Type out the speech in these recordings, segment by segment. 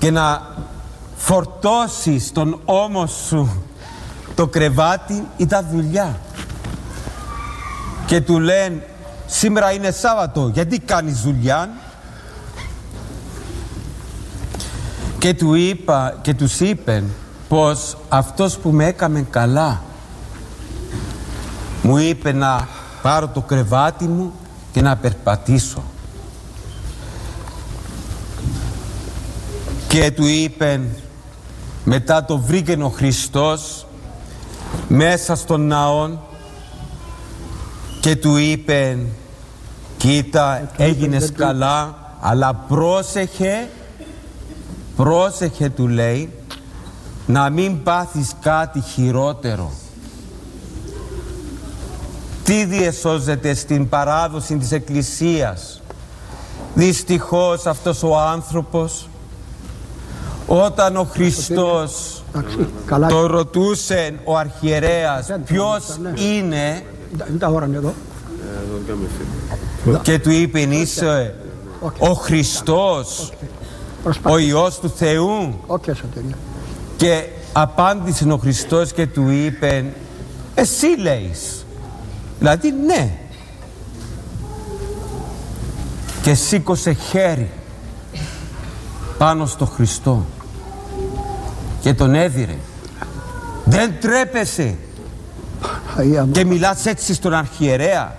και να φορτώσεις τον ώμο σου το κρεβάτι ή τα δουλειά. Και του λένε, σήμερα είναι Σάββατο, γιατί κάνεις δουλειά? Και τους είπε πως αυτός που με έκαμε καλά μου είπε να πάρω το κρεβάτι μου και να περπατήσω. Και του είπε, μετά το βρήκε ο Χριστός μέσα στον ναό και του είπε, κοίτα, έγινες καλά, αλλά πρόσεχε του λέει, να μην πάθεις κάτι χειρότερο. Τι διεσώζεται στην παράδοση της Εκκλησίας? Δυστυχώς αυτός ο άνθρωπος, όταν ο Χριστός το ρωτούσε ο αρχιερέας ποιος είναι, και του είπε, είσαι ο Χριστός, ο Υιός του Θεού? Και απάντησε ο Χριστός και του είπε, εσύ λέεις. Δηλαδή ναι. Και σήκωσε χέρι πάνω στο Χριστό και τον έδιρε. Δεν τρέπεσαι και μιλάς έτσι στον αρχιερέα?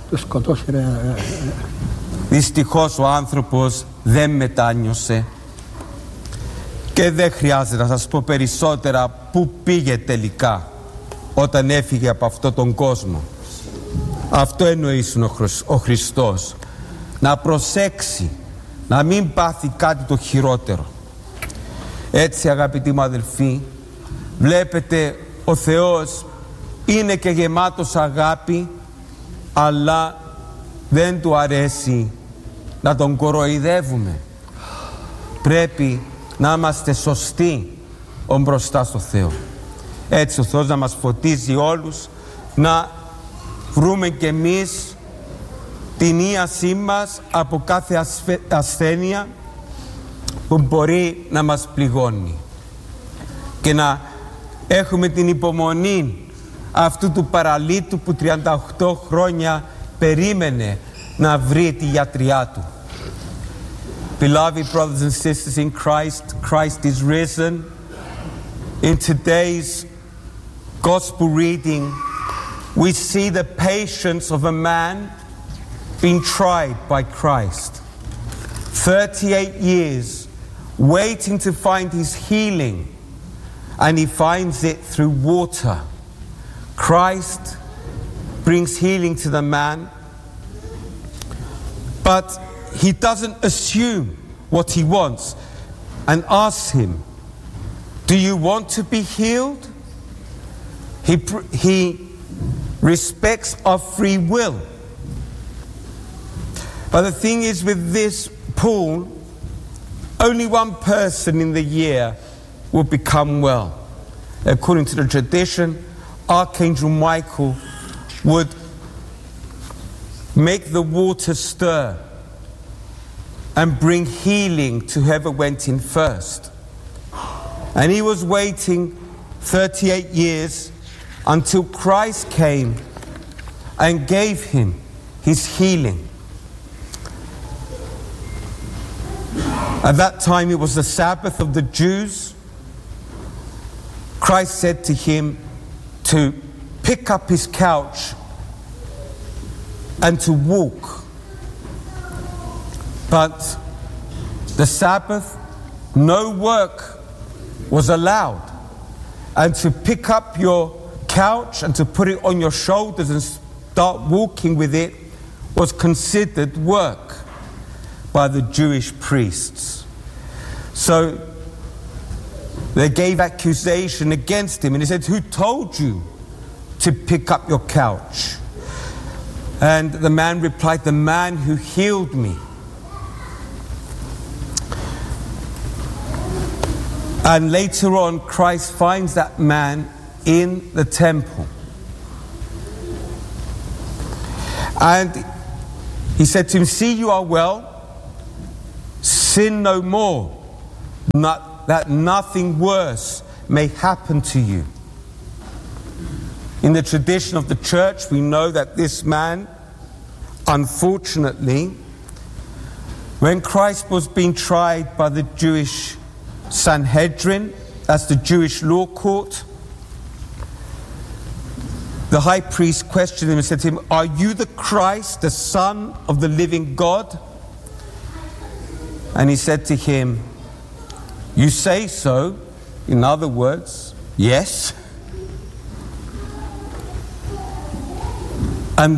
Δυστυχώς ο άνθρωπος δεν μετάνιωσε και δεν χρειάζεται να σας πω περισσότερα πού πήγε τελικά όταν έφυγε από αυτόν τον κόσμο. Αυτό εννοήσει ο Χριστός, να προσέξει να μην πάθει κάτι το χειρότερο. Έτσι, αγαπητοί μου αδελφοί, βλέπετε ο Θεός είναι και γεμάτος αγάπη, αλλά δεν του αρέσει να τον κοροϊδεύουμε. Πρέπει να είμαστε σωστοί μπροστά στο Θεό. Έτσι ο Θεός να μας φωτίζει όλους, να βρούμε κι εμείς την ίασή μας από κάθε ασθένεια που μπορεί να μας πληγώνει και να έχουμε την υπομονή αυτού του παραλίτου που 38 χρόνια περίμενε να βρει τη γιατριά του. Beloved brothers and sisters in Christ, Christ is risen. In today's gospel reading, we see the patience of a man being tried by Christ. 38 years waiting to find his healing, and he finds it through water. Christ brings healing to the man, but he doesn't assume what he wants and asks him, do you want to be healed? He respects our free will. But the thing is, with this pool, only one person in the year will become well. According to the tradition, Archangel Michael would make the water stir and bring healing to whoever went in first. And he was waiting 38 years until Christ came and gave him his healing. At that time it was the Sabbath of the Jews. Christ said to him to pick up his couch and to walk. But the Sabbath, no work was allowed. And to pick up your couch and to put it on your shoulders and start walking with it was considered work by the Jewish priests. So they gave accusation against him, and he said, who told you to pick up your couch? And the man replied, the man who healed me. And later on, Christ finds that man in the temple. And he said to him, see, you are well, sin no more, that nothing worse may happen to you. In the tradition of the church, we know that this man, unfortunately, when Christ was being tried by the Jewish Sanhedrin, that's the Jewish law court, the high priest questioned him and said to him, "Are you the Christ, the Son of the living God?" And he said to him, "You say so." In other words, yes. And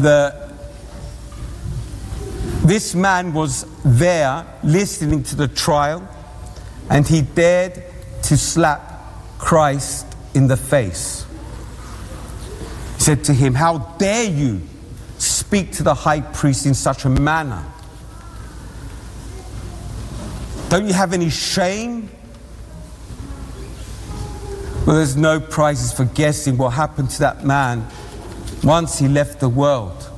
this man was there listening to the trial, and he dared to slap Christ in the face. He said to him, "How dare you speak to the high priest in such a manner? Don't you have any shame?" Well, there's no prizes for guessing what happened to that man once he left the world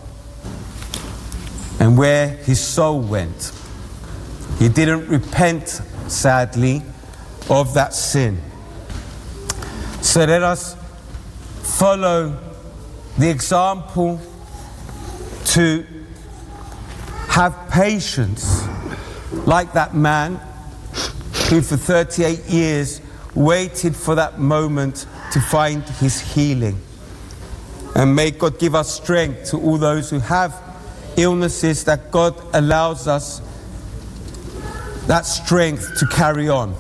and where his soul went. He didn't repent, sadly, of that sin. So let us follow the example to have patience like that man who for 38 years waited for that moment to find his healing. And may God give us strength to all those who have illnesses, that God allows us that strength to carry on.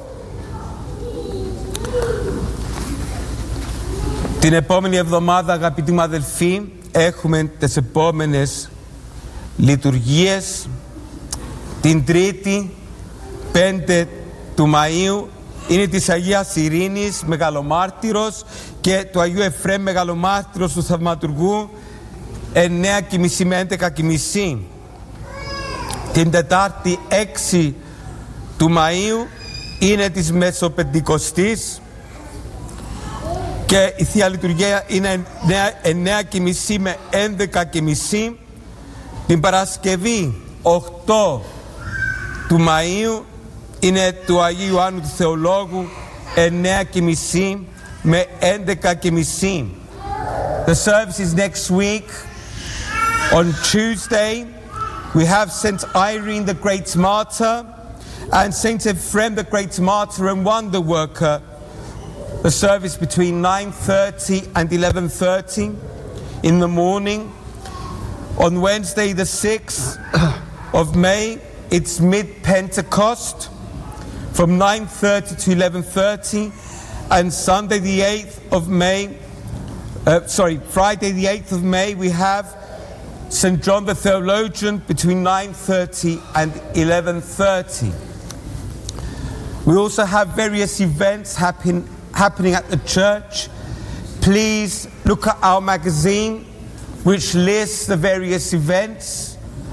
Την επόμενη εβδομάδα, αγαπητοί μου αδελφοί, έχουμε τις επόμενες λειτουργίες. Την Τρίτη, 5 του Μαΐου, είναι της Αγίας Ειρήνης, Μεγαλομάρτυρος, και του Αγίου Εφραίμ, Μεγαλομάρτυρος του Θαυματουργού, 9:30 με 11:30. Την Τετάρτη, 6 του Μαΐου, είναι της Μεσοπεντηκοστής και η Θεία Λειτουργία είναι 9:30 με 11:30. Την Παρασκευή, 8 του Μαΐου, είναι του Αγίου Ιωάννου του Θεολόγου, 9:30 με 11:30. The services next week, on Tuesday, we have St. Irene, the great martyr, and St. Ephrem, the great martyr and wonder worker. The service between 9:30 and 11:30 in the morning. On Wednesday, the 6th of May, it's mid-Pentecost from 9:30 to 11:30. And Sunday, the 8th of May, Friday, the 8th of May, we have St. John the Theologian between 9:30 and 11:30. We also have various events happening at the church. Please look at our magazine, which lists the various events,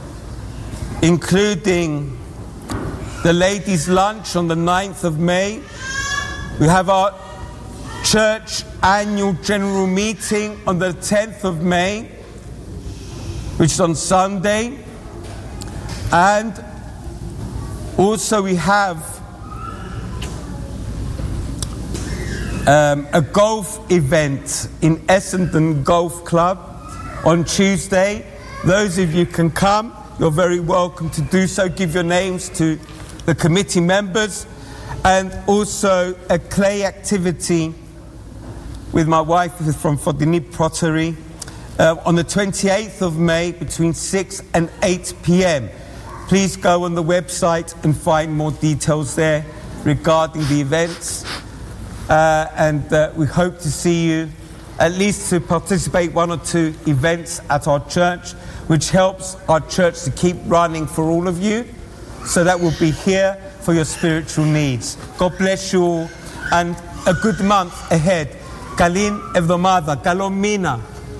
including the ladies' lunch on the 9th of May. We have our church annual general meeting on the 10th of May, which is on Sunday. And also we have a golf event in Essendon Golf Club on Tuesday. Those of you can come, you're very welcome to do so. Give your names to the committee members. And also a clay activity with my wife from Fodini Pottery on the 28th of May between 6 and 8 p.m. Please go on the website and find more details there regarding the events. And we hope to see you, at least to participate 1 or 2 events at our church, which helps our church to keep running for all of you. So that will be here for your spiritual needs. God bless you all and a good month ahead. Καλή εβδομάδα, καλό μήνα.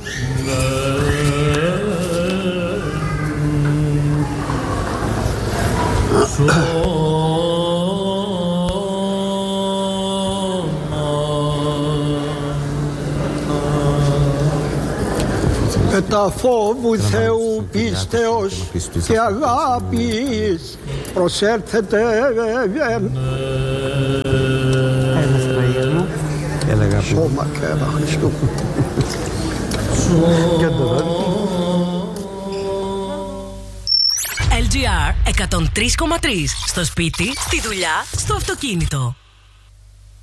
Τα φόβου Θεού πίστεως και αγάπης προσέρθετε σώμα και αίμα Χριστού. LGR 103,3. Στο σπίτι, στη δουλειά, στο αυτοκίνητο.